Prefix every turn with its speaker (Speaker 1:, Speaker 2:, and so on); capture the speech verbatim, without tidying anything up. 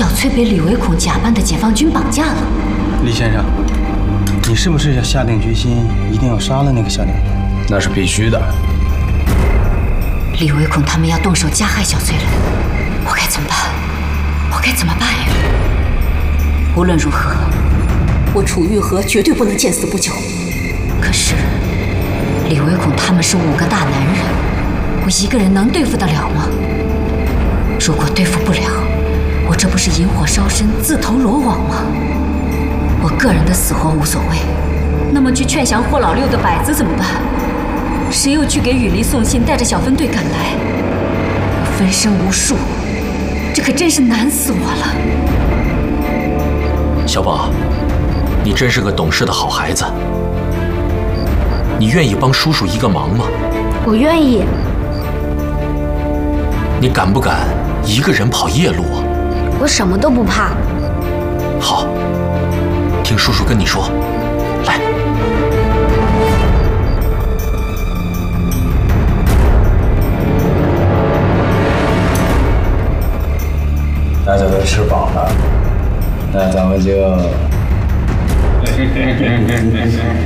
Speaker 1: 小翠被李唯恐假扮的解放军绑架了。
Speaker 2: 李先生，你是不是要下定决心，一定要杀了那个小娘们？
Speaker 3: 那是必须的。
Speaker 1: 李唯恐他们要动手加害小翠了，我该怎么办？我该怎么办呀？无论如何，我楚玉和绝对不能见死不救。可是，李唯恐他们是五个大男人，我一个人能对付得了吗？如果对付不了，我这不是引火烧身、自投罗网吗？我个人的死活无所谓，那么去劝降霍老六的摆子怎么办？谁又去给雨梨送信，带着小分队赶来？我分身无数，这可真是难死我了。
Speaker 4: 小宝，你真是个懂事的好孩子。你愿意帮叔叔一个忙吗？
Speaker 5: 我愿意。
Speaker 4: 你敢不敢一个人跑夜路啊？
Speaker 5: 我什么都不怕。
Speaker 4: 好，听叔叔跟你说，来。
Speaker 3: 大家都吃饱了，那咱们就。